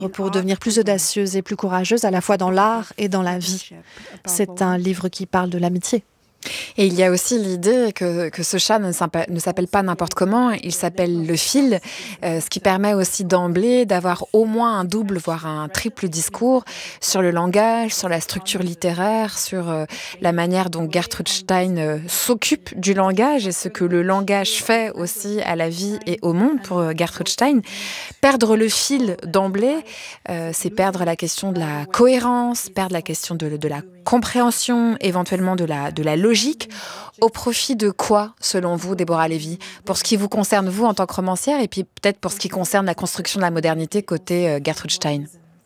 pour devenir plus audacieuse et plus courageuse, à la fois dans l'art et dans la vie. C'est un livre qui parle de l'amitié. Et il y a aussi l'idée que ce chat ne s'appelle pas n'importe comment, il s'appelle le fil, ce qui permet aussi d'emblée d'avoir au moins un double, voire un triple discours sur le langage, sur la structure littéraire, sur la manière dont Gertrude Stein s'occupe du langage et ce que le langage fait aussi à la vie et au monde pour Gertrude Stein. Perdre le fil d'emblée, c'est perdre la question de la cohérence, perdre la question de la compréhension, éventuellement de la logique, au profit de quoi, selon vous, Déborah Lévy, pour ce qui vous concerne, vous, en tant que romancière, et puis peut-être pour ce qui concerne la construction de la modernité côté Gertrude Stein?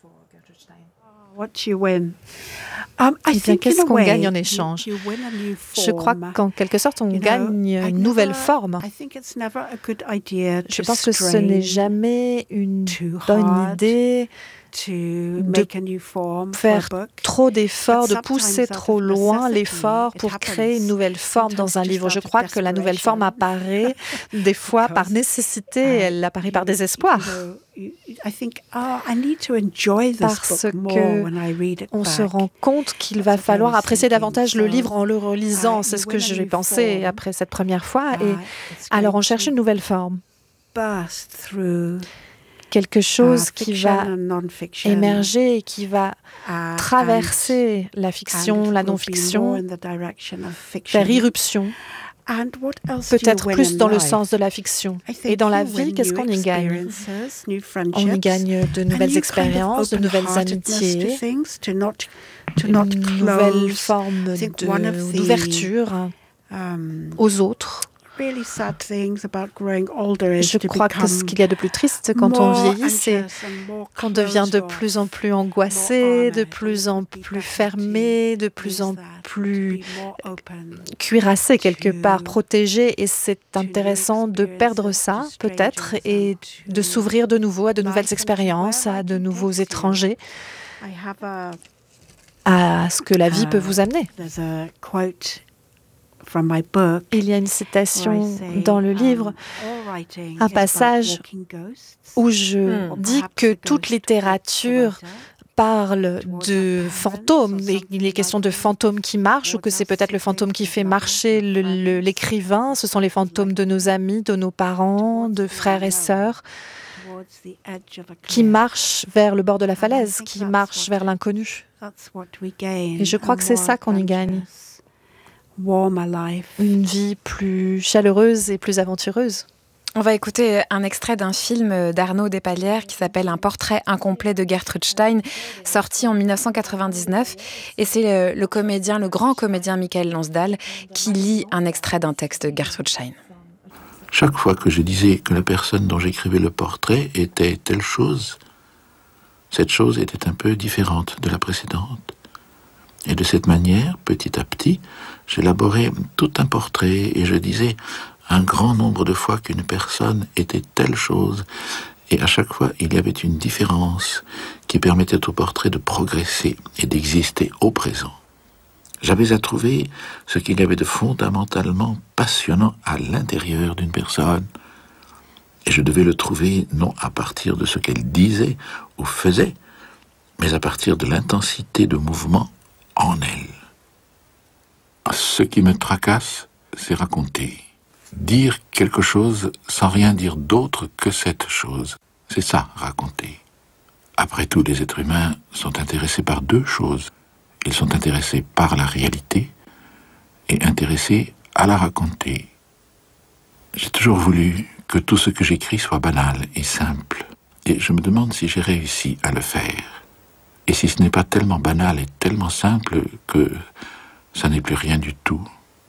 Qu'est-ce qu'on gagne en échange? Je crois qu'en quelque sorte, on gagne une nouvelle forme. Je pense que ce n'est jamais une bonne idée de faire trop d'efforts, de pousser trop loin l'effort pour créer une nouvelle forme dans un livre. Je crois que la nouvelle forme apparaît des fois par nécessité, elle apparaît par désespoir. Parce qu'on se rend compte qu'il va falloir apprécier davantage le livre en le relisant. C'est ce que j'ai pensé après cette première fois. Et alors on cherche une nouvelle forme. Quelque chose qui va émerger et qui va traverser la fiction, la non-fiction, faire irruption, peut-être plus dans le sens de la fiction. Et dans la vie, qu'est-ce qu'on y gagne? On y gagne de nouvelles expériences, de nouvelles amitiés, une nouvelle forme d'ouverture aux autres. Je crois que ce qu'il y a de plus triste quand on vieillit, c'est qu'on devient de plus en plus angoissé, de plus en plus fermé, de plus en plus cuirassé quelque part, protégé. Et c'est intéressant de perdre ça, peut-être, et de s'ouvrir de nouveau à de nouvelles expériences, à de nouveaux étrangers, à ce que la vie peut vous amener. Il y a une citation dans le livre, un passage où je dis que toute littérature parle de fantômes, et il est question de fantômes qui marchent, ou que c'est peut-être le fantôme qui fait marcher l'écrivain. Ce sont les fantômes de nos amis, de nos parents, de frères et sœurs, qui marchent vers le bord de la falaise, qui marchent vers l'inconnu. Et je crois que c'est ça qu'on y gagne. Une vie plus chaleureuse et plus aventureuse. On va écouter un extrait d'un film d'Arnaud Despalières qui s'appelle Un portrait incomplet de Gertrude Stein, sorti en 1999. Et c'est le grand comédien Michael Lonsdal qui lit un extrait d'un texte de Gertrude Stein. Chaque fois que je disais que la personne dont j'écrivais le portrait était telle chose, cette chose était un peu différente de la précédente. Et de cette manière, petit à petit, j'élaborais tout un portrait et je disais un grand nombre de fois qu'une personne était telle chose. Et à chaque fois, il y avait une différence qui permettait au portrait de progresser et d'exister au présent. J'avais à trouver ce qu'il y avait de fondamentalement passionnant à l'intérieur d'une personne. Et je devais le trouver non à partir de ce qu'elle disait ou faisait, mais à partir de l'intensité de mouvement en elle. Ce qui me tracasse, c'est raconter. Dire quelque chose sans rien dire d'autre que cette chose. C'est ça, raconter. Après tout, les êtres humains sont intéressés par deux choses. Ils sont intéressés par la réalité et intéressés à la raconter. J'ai toujours voulu que tout ce que j'écris soit banal et simple. Et je me demande si j'ai réussi à le faire. Et si ce n'est pas tellement banal et tellement simple que ça n'est plus rien du tout.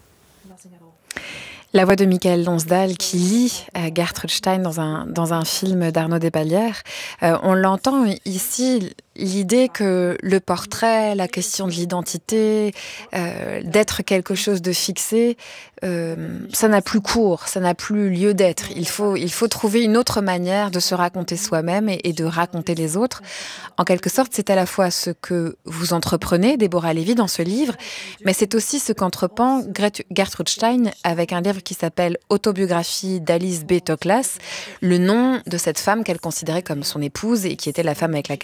La voix de Michael Lonsdal qui lit Gertrude Stein dans un film d'Arnaud Despalières. On l'entend ici, l'idée que le portrait, la question de l'identité, d'être quelque chose de fixé, ça n'a plus cours, ça n'a plus lieu d'être. Il faut trouver une autre manière de se raconter soi-même et de raconter les autres. En quelque sorte, c'est à la fois ce que vous entreprenez, Déborah Lévy, dans ce livre, mais c'est aussi ce qu'entreprend Gertrude Stein avec un livre qui s'appelle Autobiographie d'Alice B. Toklas, le nom de cette femme qu'elle considérait comme son épouse et qui était la femme avec laquelle